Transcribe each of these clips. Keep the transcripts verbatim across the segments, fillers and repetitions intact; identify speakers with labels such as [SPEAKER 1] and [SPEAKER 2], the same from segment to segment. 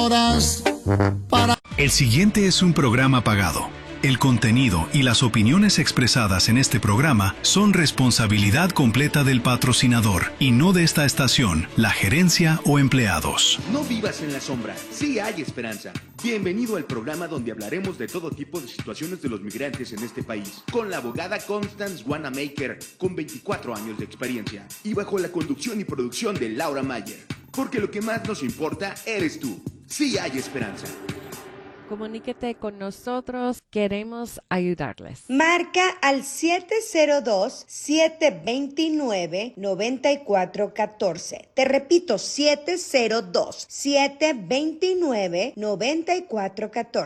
[SPEAKER 1] Horas para...
[SPEAKER 2] El siguiente es un programa pagado. El contenido y las opiniones expresadas en este programa son responsabilidad completa del patrocinador y no de esta estación, la gerencia o empleados.
[SPEAKER 3] No vivas en la sombra, sí hay esperanza. Bienvenido al programa donde hablaremos de todo tipo de situaciones de los migrantes en este país, con la abogada Constance Wanamaker, con veinticuatro años de experiencia, y bajo la conducción y producción de Laura Mayer. Porque lo que más nos importa eres tú. Sí hay esperanza.
[SPEAKER 4] Comuníquete con nosotros, queremos ayudarles.
[SPEAKER 5] Marca al siete cero dos, siete dos nueve, nueve cuatro uno cuatro. Te repito, siete cero dos, siete dos nueve, nueve cuatro uno cuatro.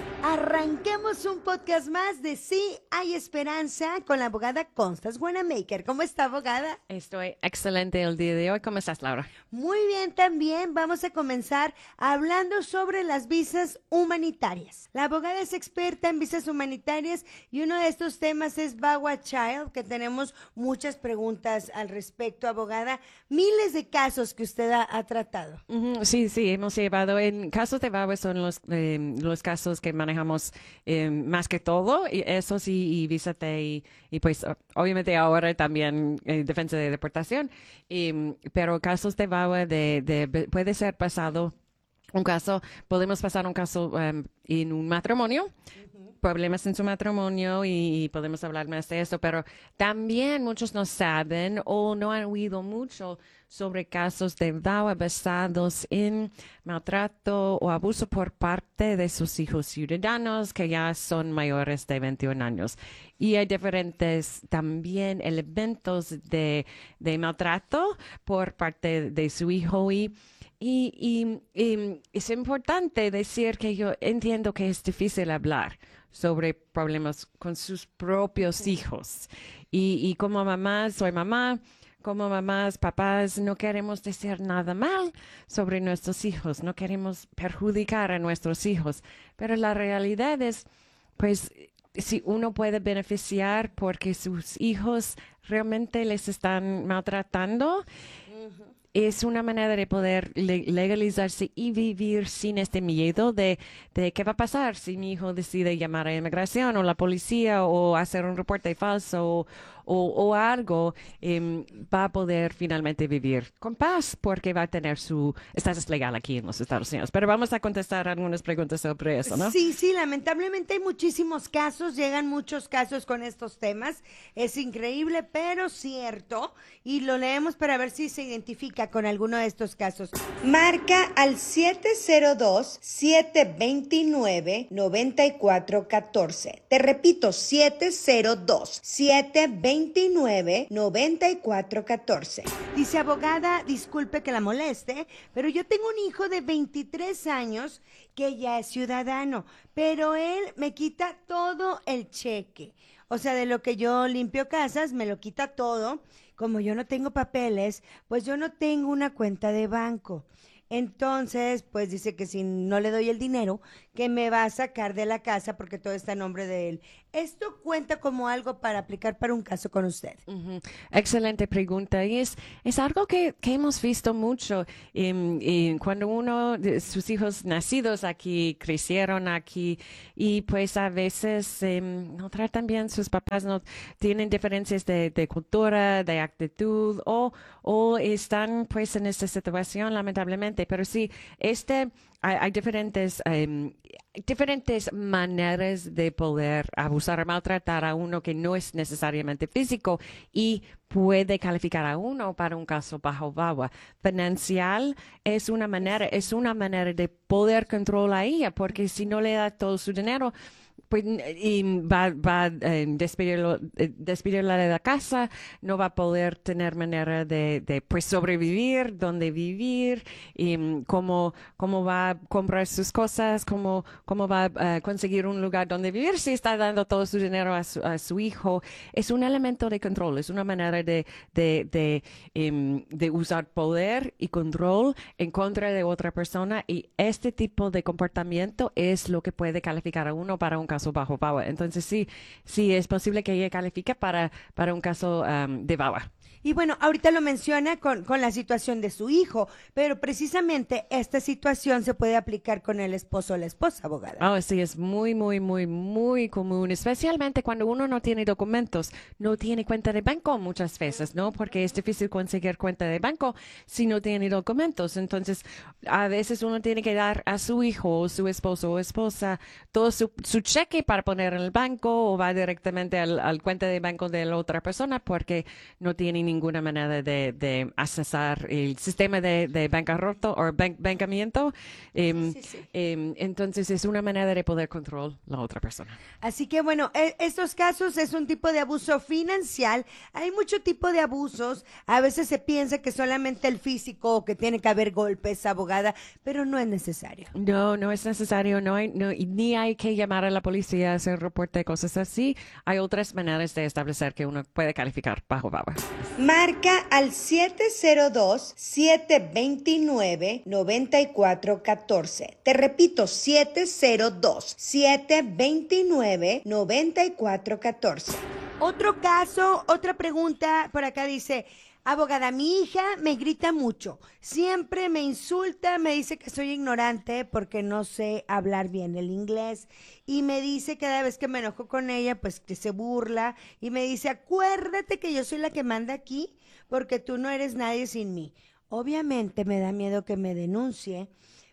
[SPEAKER 5] Arranquemos un podcast más de Sí hay Esperanza con la abogada Constance Wanamaker. ¿Cómo está, abogada?
[SPEAKER 4] Estoy excelente el día de hoy. ¿Cómo estás, Laura?
[SPEAKER 5] Muy bien, también vamos a comenzar hablando sobre las visas humanitarias. La abogada es experta en visas humanitarias y uno de estos temas es V A W A Child, que tenemos muchas preguntas al respecto, abogada. Miles de casos que usted ha, ha tratado.
[SPEAKER 4] Uh-huh. Sí, sí, hemos llevado. En casos de V A W A son los, eh, los casos que manejamos eh, más que todo, y eso sí, y visa T, y, y pues obviamente ahora también eh, defensa de deportación, y, pero casos de V A W A de, de, puede ser pasado. Un caso, podemos pasar un caso um, en un matrimonio, uh-huh. problemas en su matrimonio y, y podemos hablar más de eso, pero también muchos no saben o no han oído mucho sobre casos de V A W A basados en maltrato o abuso por parte de sus hijos ciudadanos que ya son mayores de veintiún años. Y hay diferentes también elementos de, de maltrato por parte de su hijo y Y, y, y es importante decir que yo entiendo que es difícil hablar sobre problemas con sus propios hijos. Y, y como mamá, soy mamá, como mamás, papás, no queremos decir nada mal sobre nuestros hijos, no queremos perjudicar a nuestros hijos. Pero la realidad es, pues, si uno puede beneficiar porque sus hijos realmente les están maltratando, uh-huh. Es una manera de poder le- legalizarse y vivir sin este miedo de, de qué va a pasar si mi hijo decide llamar a inmigración o la policía o hacer un reporte falso o, o, o algo, eh, va a poder finalmente vivir con paz porque va a tener su estatus legal aquí en los Estados Unidos. Pero vamos a contestar algunas preguntas sobre eso, ¿no?
[SPEAKER 5] Sí, sí, lamentablemente hay muchísimos casos, llegan muchos casos con estos temas. Es increíble, pero cierto. Y lo leemos para ver si se identifica con alguno de estos casos. Marca al siete cero dos, siete dos nueve, nueve cuatro uno cuatro. Te repito, siete cero dos, siete dos nueve, nueve cuatro uno cuatro. Dice, abogada, disculpe que la moleste, pero yo tengo un hijo de veintitrés años que ya es ciudadano, pero él me quita todo el cheque. O sea, de lo que yo limpio casas, me lo quita todo. Como yo no tengo papeles, pues yo no tengo una cuenta de banco. Entonces, pues dice que si no le doy el dinero, que me va a sacar de la casa porque todo está a nombre de él. ¿Esto cuenta como algo para aplicar para un caso con usted?
[SPEAKER 4] Uh-huh. Excelente pregunta. Y es, es algo que, que hemos visto mucho. Um, y cuando uno, de sus hijos nacidos aquí, crecieron aquí, y pues a veces um, no tratan bien, sus papás no tienen diferencias de, de cultura, de actitud, o, o están pues en esta situación, lamentablemente. Pero sí, este... Hay, hay diferentes, um, diferentes maneras de poder abusar o maltratar a uno que no es necesariamente físico y puede calificar a uno para un caso bajo V A W A. Financial es una manera, es una manera de poder controlar a ella, porque si no le da todo su dinero, pues y va, va a eh, despedirlo, eh, despedirla de la casa, no va a poder tener manera de, de pues sobrevivir, dónde vivir, y um, cómo, cómo va a comprar sus cosas, cómo, cómo va a uh, conseguir un lugar donde vivir si está dando todo su dinero a su, a su hijo. Es un elemento de control, es una manera de, de, de, um, de usar poder y control en contra de otra persona, y este tipo de comportamiento es lo que puede calificar a uno para un caso caso bajo V A W A. Entonces sí, sí es posible que ella califique para, para un caso um, de V A W A.
[SPEAKER 5] Y bueno, ahorita lo menciona con, con la situación de su hijo, pero precisamente esta situación se puede aplicar con el esposo o la esposa, abogada.
[SPEAKER 4] Oh, sí, es muy, muy, muy, muy común, especialmente cuando uno no tiene documentos, no tiene cuenta de banco muchas veces, ¿no? Porque es difícil conseguir cuenta de banco si no tiene documentos. Entonces, a veces uno tiene que dar a su hijo o su esposo o esposa todo su, su cheque para poner en el banco o va directamente al, al cuenta de banco de la otra persona porque no tiene ni ninguna manera de, de accesar el sistema de, de bancarrota o ban, bancamiento. Um,
[SPEAKER 5] sí, sí, sí.
[SPEAKER 4] Um, entonces es una manera de poder controlar la otra persona.
[SPEAKER 5] Así que bueno, e- estos casos es un tipo de abuso financiero. Hay mucho tipo de abusos. A veces se piensa que solamente el físico o que tiene que haber golpes, abogada, pero no es necesario.
[SPEAKER 4] No, no es necesario, no hay, no, y ni hay que llamar a la policía, hacer reporte, cosas así. Hay otras maneras de establecer que uno puede calificar bajo V A W A.
[SPEAKER 5] Marca al siete cero dos, siete dos nueve, nueve cuatro uno cuatro. Te repito, siete cero dos, siete dos nueve, nueve cuatro uno cuatro. Otro caso, otra pregunta por acá dice... Abogada, mi hija me grita mucho, siempre me insulta, me dice que soy ignorante porque no sé hablar bien el inglés y me dice cada vez que me enojo con ella, pues que se burla y me dice, acuérdate que yo soy la que manda aquí porque tú no eres nadie sin mí. Obviamente me da miedo que me denuncie,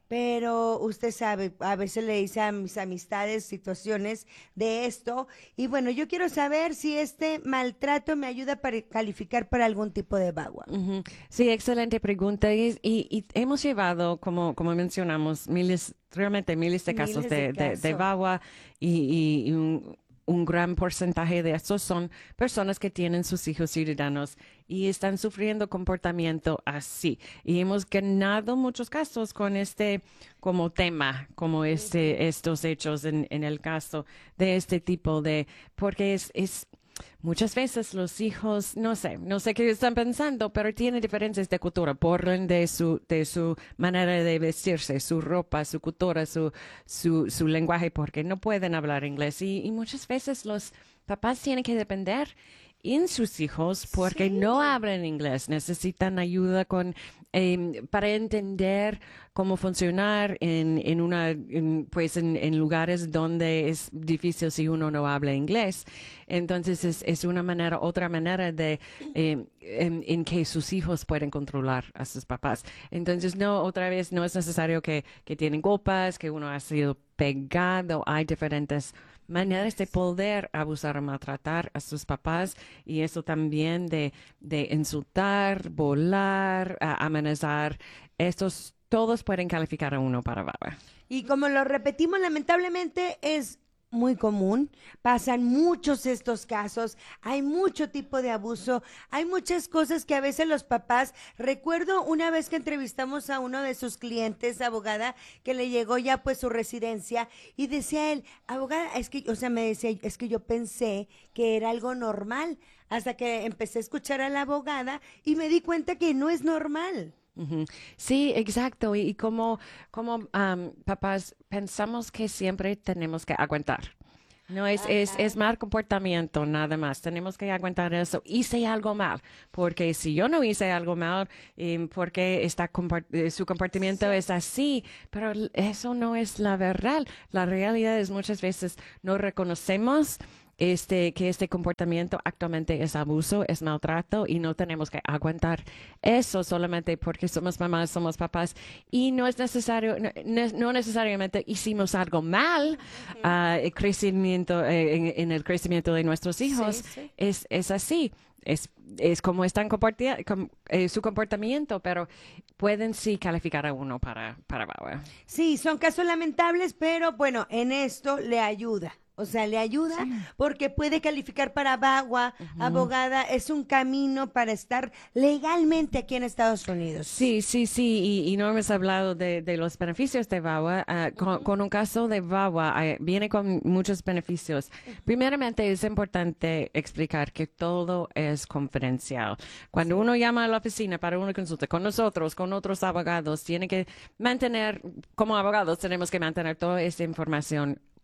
[SPEAKER 5] pero usted sabe, a veces le dice a mis amistades situaciones de esto. Y bueno, yo quiero saber si este maltrato me ayuda para calificar para algún tipo de V A W A.
[SPEAKER 4] Uh-huh. Sí, excelente pregunta. Y, y, y hemos llevado, como, como mencionamos, miles, realmente miles de casos
[SPEAKER 5] Miles
[SPEAKER 4] de,
[SPEAKER 5] de
[SPEAKER 4] de, de
[SPEAKER 5] casos.
[SPEAKER 4] V A W A y, y, y un, un gran porcentaje de estos son personas que tienen sus hijos ciudadanos y están sufriendo comportamiento así. Y hemos ganado muchos casos con este como tema, como este, estos hechos en, en el caso de este tipo de, porque es, es muchas veces los hijos, no sé, no sé qué están pensando, pero tienen diferencias de cultura, por de su, de su manera de vestirse, su ropa, su cultura, su, su, su lenguaje, porque no pueden hablar inglés. Y, y muchas veces los papás tienen que depender en sus hijos porque
[SPEAKER 5] Sí.
[SPEAKER 4] no hablan inglés, necesitan ayuda con eh, para entender cómo funcionar en, en una en, pues en, en lugares donde es difícil si uno no habla inglés. Entonces es, es una manera, otra manera de eh, en, en que sus hijos pueden controlar a sus papás. Entonces no, otra vez no es necesario que, que tienen culpas, que uno ha sido pegado, hay diferentes maneras de poder abusar o maltratar a sus papás y eso también de, de insultar, volar, a- amenazar, estos todos pueden calificar a uno para V A W A.
[SPEAKER 5] Y como lo repetimos, lamentablemente es muy común, pasan muchos estos casos, hay mucho tipo de abuso, hay muchas cosas que a veces los papás, recuerdo una vez que entrevistamos a uno de sus clientes, abogada, que le llegó ya pues su residencia y decía él, abogada, es que, o sea, me decía, es que yo pensé que era algo normal, hasta que empecé a escuchar a la abogada y me di cuenta que no es normal.
[SPEAKER 4] Ujú. Sí, exacto. Y, y como, como am, papás pensamos que siempre tenemos que aguantar. No es, es, es mal comportamiento, nada más. Tenemos que aguantar eso. Hice algo mal, porque si yo no hice algo mal, eh, porque está compart- eh, su comportamiento es así, pero l- eso no es la verdad. La realidad es muchas veces no reconocemos este, que este comportamiento actualmente es abuso, es maltrato y no tenemos que aguantar eso solamente porque somos mamás, somos papás y no es necesario, no, ne- no necesariamente hicimos algo mal, ah, el crecimiento, eh, en, en el crecimiento de nuestros hijos
[SPEAKER 5] Sí, sí.
[SPEAKER 4] es, es así. Es, es como están comportia- com- eh, su comportamiento, pero pueden sí calificar a uno para, para V A W A.
[SPEAKER 5] Sí, son casos lamentables, pero bueno, en esto le ayuda. O sea, le ayuda porque puede calificar para V A W A, abogada, es un camino para estar legalmente aquí en Estados Unidos.
[SPEAKER 4] Sí, sí, sí, y, y no hemos hablado de, de los beneficios de V A W A. Ah, con, con un caso de V A W A eh, viene con muchos beneficios. Primeramente, es importante explicar que todo es confidencial. Cuando uno llama a la oficina para una consulta con nosotros, con otros abogados, tiene que mantener, como abogados, tenemos que mantener toda esta información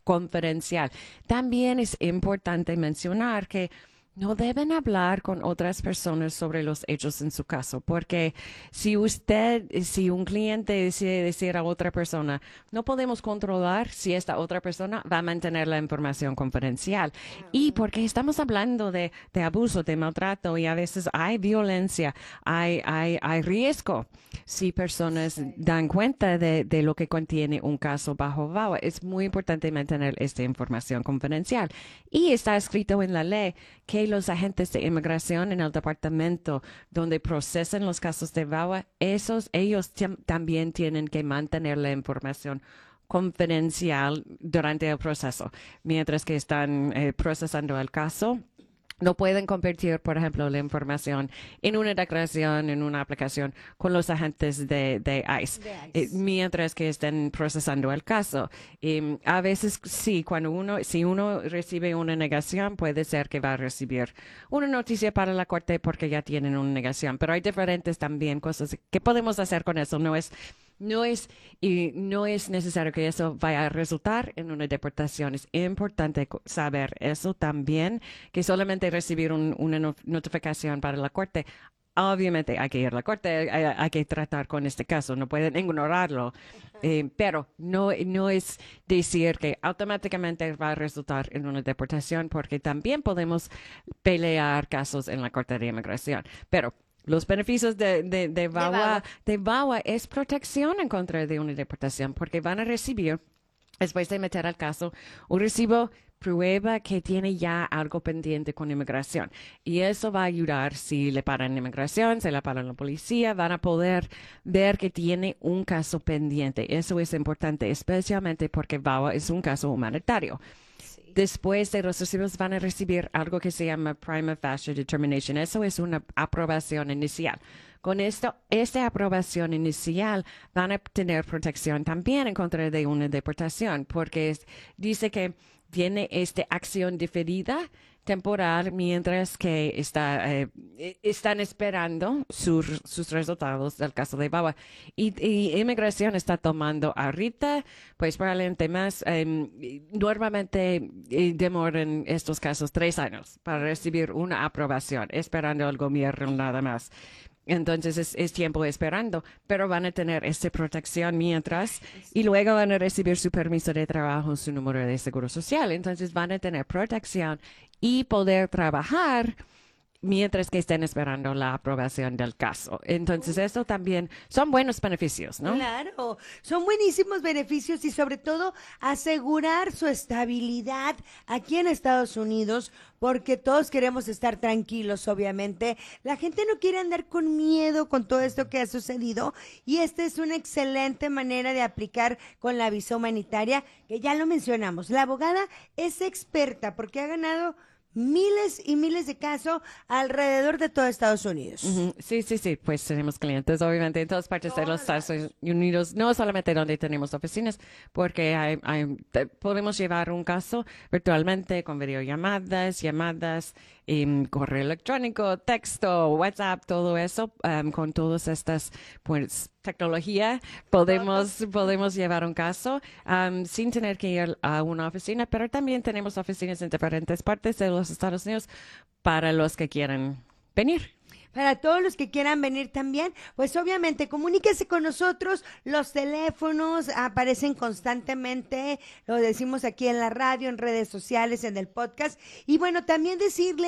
[SPEAKER 4] confidencial. También es importante mencionar que no deben hablar con otras personas sobre los hechos en su caso, porque si usted, si un cliente decide decir a otra persona, no podemos controlar si esta otra persona va a mantener la información confidencial. Y porque estamos hablando de, de abuso, de maltrato, y a veces hay violencia, hay, hay, hay riesgo si personas dan cuenta de, de lo que contiene un caso bajo V A W A. Es muy importante mantener esta información confidencial. Y está escrito en la ley que los agentes de inmigración en el departamento donde procesan los casos de V A W A, esos, ellos también tienen que mantener la información confidencial durante el proceso. Mientras que están eh, procesando el caso, no pueden convertir, por ejemplo, la información en una declaración, en una aplicación con los agentes de, de ICE, de ICE. Eh, mientras que estén procesando el caso. Y a veces sí, cuando uno, si uno recibe una negación, puede ser que va a recibir una noticia para la corte porque ya tienen una negación. Pero hay diferentes también cosas que podemos hacer con eso. No es No es, y no es necesario que eso vaya a resultar en una deportación. Es importante saber eso también, que solamente recibir un, una no, notificación para la corte. Obviamente hay que ir a la corte, hay, hay que tratar con este caso, no pueden ignorarlo, eh, pero no, no es decir que automáticamente va a resultar en una deportación, porque también podemos pelear casos en la Corte de Inmigración. Pero los beneficios de, de, de V A W A, de V A W A es protección en contra de una deportación, porque van a recibir, después de meter al caso, un recibo prueba que tiene ya algo pendiente con inmigración. Y eso va a ayudar si le paran inmigración, si le paran la policía, van a poder ver que tiene un caso pendiente. Eso es importante, especialmente porque V A W A es un caso humanitario. Después de los recibos van a recibir algo que se llama prima facie determination. Eso es una aprobación inicial. Con esto, esta aprobación inicial van a tener protección también en contra de una deportación, porque es, dice que tiene esta acción diferida temporal mientras que está, eh, están esperando sur, sus resultados del caso de V A W A. Y, y inmigración está tomando ahorita, pues probablemente más, eh, normalmente eh, demoran estos casos tres años para recibir una aprobación, esperando al gobierno nada más. Entonces es, es tiempo esperando, pero van a tener esta protección mientras y luego van a recibir su permiso de trabajo, su número de seguro social. Entonces van a tener protección y poder trabajar mientras que estén esperando la aprobación del caso. Entonces, eso también son buenos beneficios, ¿no?
[SPEAKER 5] Claro, son buenísimos beneficios y sobre todo asegurar su estabilidad aquí en Estados Unidos, porque todos queremos estar tranquilos, obviamente. La gente no quiere andar con miedo con todo esto que ha sucedido y esta es una excelente manera de aplicar con la visa humanitaria, que ya lo mencionamos. La abogada es experta porque ha ganado miles y miles de casos alrededor de todo Estados Unidos.
[SPEAKER 4] Uh-huh. Sí, sí, sí, pues tenemos clientes obviamente en todas partes de los Estados Unidos, no solamente donde tenemos oficinas, porque hay, hay, te, podemos llevar un caso virtualmente con videollamadas, llamadas, y correo electrónico, texto, WhatsApp, todo eso, um, con todas estas, pues, tecnología, podemos, podemos llevar un caso um, sin tener que ir a una oficina, pero también tenemos oficinas en diferentes partes de los Estados Unidos para los que quieran venir.
[SPEAKER 5] Para todos los que quieran venir también, pues obviamente comuníquese con nosotros, los teléfonos aparecen constantemente, lo decimos aquí en la radio, en redes sociales, en el podcast, y bueno, también decirle